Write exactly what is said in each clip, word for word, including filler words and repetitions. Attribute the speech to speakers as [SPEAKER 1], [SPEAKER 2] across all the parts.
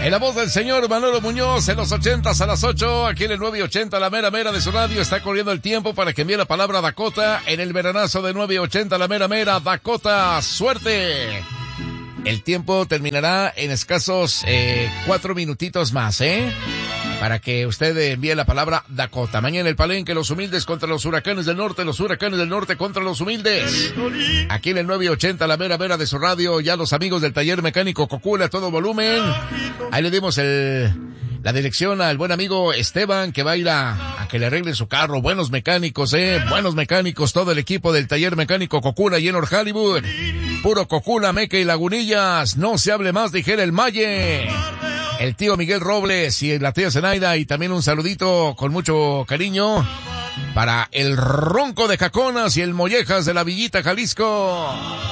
[SPEAKER 1] En la voz del señor Manolo Muñoz, en los ochentas a las ocho, aquí en el nueve ochenta, la mera mera de su radio. Está corriendo el tiempo para que envíe la palabra Dakota en el veranazo de nueve ochenta, la mera mera. Dakota, suerte. El tiempo terminará en escasos eh, cuatro minutitos más, ¿eh? Para que usted envíe la palabra Dakota. Mañana el Palenque, los humildes contra los huracanes del norte, los huracanes del norte contra los humildes. Aquí en el nueve ochenta, la mera mera de su radio, ya los amigos del taller mecánico Cocula a todo volumen. Ahí le dimos el, la dirección al buen amigo Esteban, que va a ir a, a que le arreglen su carro. Buenos mecánicos, eh, buenos mecánicos, todo el equipo del taller mecánico Cocula y en North Hollywood. Puro Cocula, Meca y Lagunillas, no se hable más, dijera el Malle. El tío Miguel Robles y la tía Zenaida, y también un saludito con mucho cariño para el Ronco de Jaconas y el Mollejas de la Villita, Jalisco.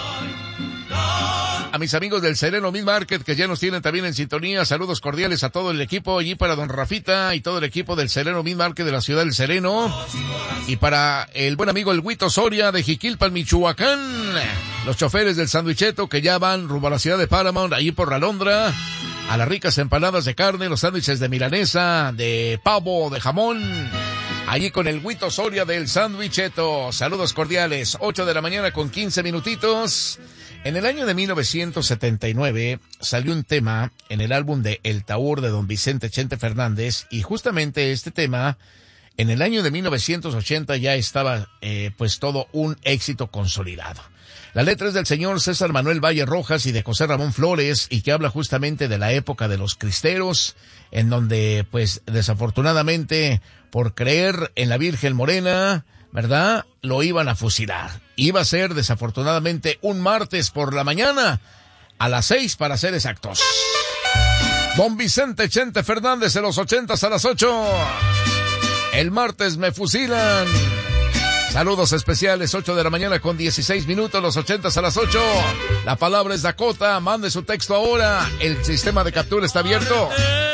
[SPEAKER 1] A mis amigos del Sereno Meat Market, que ya nos tienen también en sintonía, saludos cordiales a todo el equipo, y para don Rafita y todo el equipo del Sereno Meat Market de la ciudad del Sereno, y para el buen amigo el Huito Soria de Jiquilpan, Michoacán, los choferes del Sandwicheto que ya van rumbo a la ciudad de Paramount, allí por la Londra, a las ricas empanadas de carne, los sándwiches de milanesa, de pavo, de jamón, allí con el Huito Soria del Sandwicheto. Saludos cordiales, ocho de la mañana con quince minutitos. En el año de mil novecientos setenta y nueve salió un tema en el álbum de El Taur de don Vicente Chente Fernández, y justamente este tema en el año de mil novecientos ochenta ya estaba eh, pues todo un éxito consolidado. La letra es del señor César Manuel Valle Rojas y de José Ramón Flores, y que habla justamente de la época de los cristeros, en donde pues desafortunadamente por creer en la Virgen Morena, ¿verdad?, lo iban a fusilar. Iba a ser desafortunadamente un martes por la mañana, a las seis para ser exactos. Don Vicente Chente Fernández en los ochentas a las ocho. El martes me fusilan. Saludos especiales, ocho de la mañana con dieciséis minutos, los ochentas a las ocho. La palabra es Dakota, mande su texto ahora. El sistema de captura está abierto.